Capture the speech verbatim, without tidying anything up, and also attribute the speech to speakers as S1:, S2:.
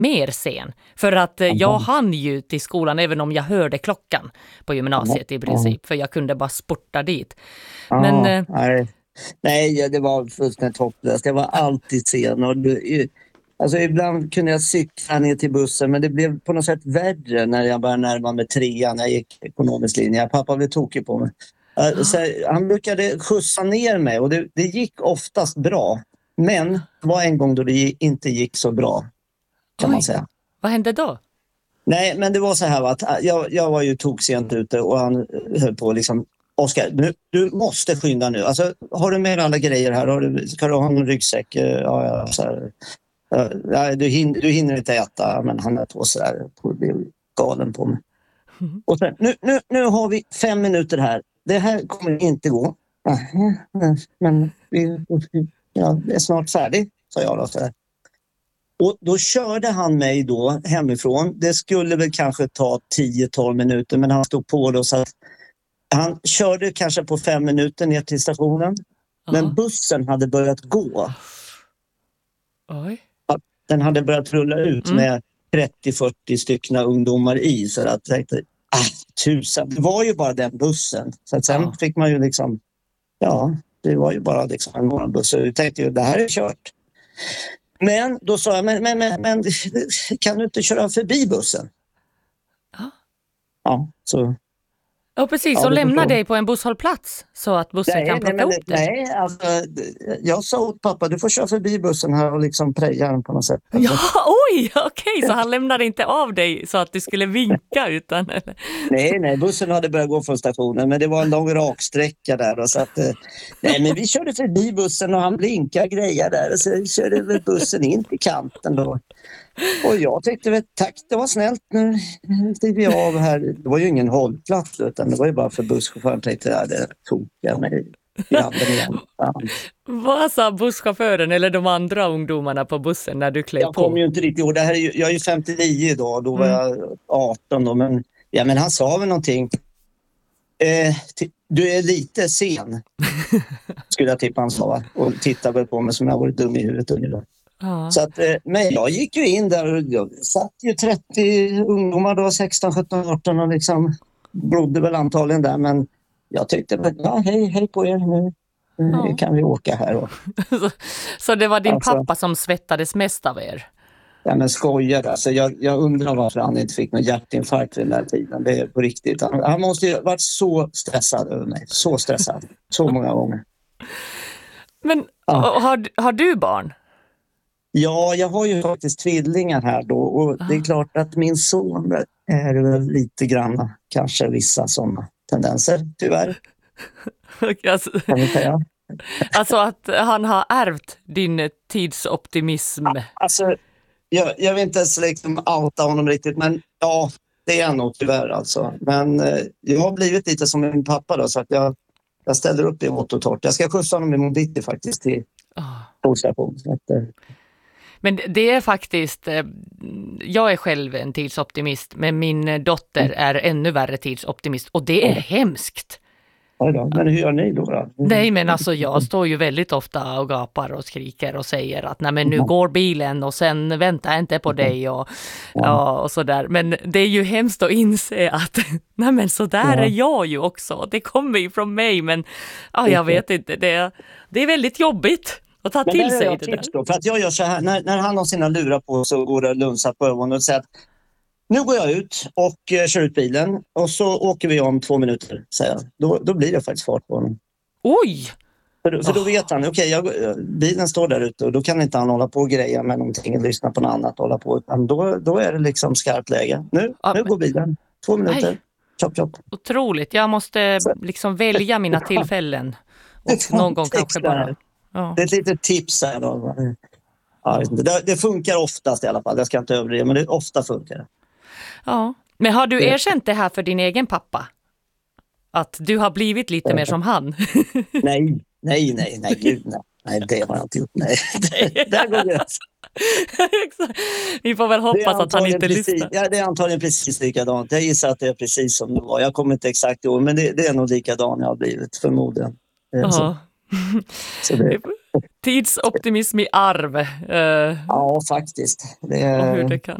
S1: mer sen. För att eh, jag hann ju till skolan även om jag hörde klockan på gymnasiet i princip. För jag kunde bara sporta dit. Men,
S2: ja,
S1: eh,
S2: nej. nej, det var fullständigt hopplöst. Jag var alltid sen. Och det, alltså ibland kunde jag cykla ner till bussen, men det blev på något sätt värre när jag började närma mig trean. Jag gick ekonomisk linje. Pappa blev tokig på mig. Så han brukade skjutsa ner mig och det, det gick oftast bra. Men det var en gång då det inte gick så bra, kan
S1: Oj,
S2: man säga.
S1: Vad hände då?
S2: Nej, men det var så här att jag, jag var ju toksent ute och han höll på liksom, Oskar, du, du måste skynda nu. Alltså, har du med alla grejer här? Har du, ska du ha en ryggsäck? Ja, ja, så här. Ja, du, hinner, du hinner inte äta, men han är på så där. Det blev galen på mig. Mm. Och sen, nu, nu, nu har vi fem minuter här. Det här kommer inte gå. Men vi, ja, det är snart färdig, sa jag då. Så här. Och då körde han mig då hemifrån. Det skulle väl kanske ta tio tolv minuter, men han stod på då så att han körde kanske på fem minuter ner till stationen. Uh-huh. Men bussen hade börjat gå.
S1: Oj.
S2: Den hade börjat rulla ut mm. med trettio fyrtio stycken ungdomar i. Så att jag tänkte, ah, tusen. Det var ju bara den bussen. Så att sen uh-huh. fick man ju liksom, ja, det var ju bara liksom en morgonbuss. Så jag tänkte ju, det här är kört. Men då sa jag, men, men, men, men kan du inte köra förbi bussen?
S1: Ja.
S2: Ja, så...
S1: Ja, precis. Ja, och lämna dig på en busshållplats så att bussen nej, kan plocka
S2: nej,
S1: upp dig.
S2: Nej, alltså, jag sa åt pappa, du får köra förbi bussen här och liksom preja den på något sätt.
S1: Ja, oj, okej. Okay, så han lämnade inte av dig så att du skulle vinka utan... Eller?
S2: Nej, nej, bussen hade börjat gå från stationen, men det var en lång raksträcka där. Och så att, nej, men vi körde förbi bussen och han blinkade grejer där och så körde vi bussen in till kanten då. Och jag tyckte väl, tack, det var snällt, nu steg vi av här. Det var ju ingen hållplats utan det var ju bara för busschauffören tänkte jag, det tog jag mig i handen igen. Ja.
S1: Vad sa busschauffören eller de andra ungdomarna på bussen när du klev på?
S2: Jag kom ju inte riktigt ihåg, det här är ju, jag är ju femtionio idag, då var mm. jag arton då, men, ja, men han sa väl någonting. Eh, t- du är lite sen, skulle jag tippa han sa, och tittade väl på mig som jag varit dum i huvudet ungefär. Ja. Så att, men jag gick ju in där och jag satt ju trettio ungdomar då, sexton, sjutton, arton och liksom brodde väl antagligen där, men jag tyckte, ja hej, hej på er nu, nu ja. kan vi åka här. Och...
S1: så, så det var din
S2: alltså,
S1: pappa som svettades mest av er?
S2: Ja men skojar, alltså jag, jag undrar varför han inte fick någon hjärtinfarkt vid den här tiden, det är på riktigt. Han, han måste ju varit så stressad över mig, så stressad, så många gånger.
S1: Men ja. har, har du barn?
S2: Ja, jag har ju faktiskt tvillingar här då och det är klart att min son är väl lite grann kanske vissa sådana tendenser, tyvärr.
S1: alltså,
S2: kan vi säga.
S1: Alltså att han har ärvt din tidsoptimism.
S2: Ja, alltså, jag, jag vill inte ens liksom outa honom riktigt, men ja, det är nog tyvärr alltså. Men eh, jag har blivit lite som min pappa då, så att jag, jag ställer upp i vått och torrt. Jag ska skjutsa honom i mobitti faktiskt till tågstation. Oh.
S1: Men det är faktiskt, jag är själv en tidsoptimist, men min dotter är ännu värre tidsoptimist och det är hemskt.
S2: Ja, då. Men hur gör ni då? då?
S1: Nej, men alltså jag står ju väldigt ofta och gapar och skriker och säger att nej men nu går bilen och sen väntar jag inte på dig och, ja, och sådär. Men det är ju hemskt att inse att nej men så där är jag ju också. Det kommer ju från mig, men ja, jag vet inte, det, det är väldigt jobbigt. Och ta till sig det där.
S2: Då, för att jag gör så här, när, när han har sina lurar på så går det lunsat på ögonen och säger att nu går jag ut och uh, kör ut bilen och så åker vi om två minuter, säger jag. Då, då blir det faktiskt fart på honom.
S1: Oj!
S2: För, för då vet han, okej, okay, bilen står där ute och då kan inte han hålla på och greja med någonting och lyssna på något annat och hålla på. Utan då, då är det liksom skarpt läge. Nu, ja, nu går bilen. Två minuter. Aj. Chop, chop.
S1: Otroligt. Jag måste liksom välja mina tillfällen. Och någon gång kanske bara...
S2: Ja. Det är ett litet tips här då. Ja, det, det funkar oftast i alla fall. Jag ska inte överdriva, men det ofta funkar det.
S1: Ja, men har du erkänt det här för din egen pappa? Att du har blivit lite ja. mer som han?
S2: nej, nej, nej, nej, gud nej. Nej, det har jag inte gjort. Nej, det, där går det.
S1: Vi får väl hoppas att han inte
S2: precis,
S1: lyssnar.
S2: Ja, det är antagligen precis likadant. Jag gissar att det är precis som det var. Jag kommer inte exakt ihåg, men det, det är nog likadant jag har blivit, förmodligen.
S1: Ja.
S2: Så det...
S1: tidsoptimism i arv. Uh,
S2: ja, faktiskt. Det,
S1: och hur det kan